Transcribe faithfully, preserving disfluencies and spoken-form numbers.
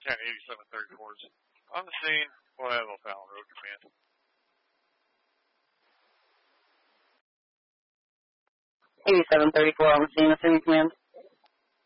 ten eighty-seven thirty-fours. On the scene, we'll have a Fallon Road Command. eighty-seven thirty-four on the scene, assuming command.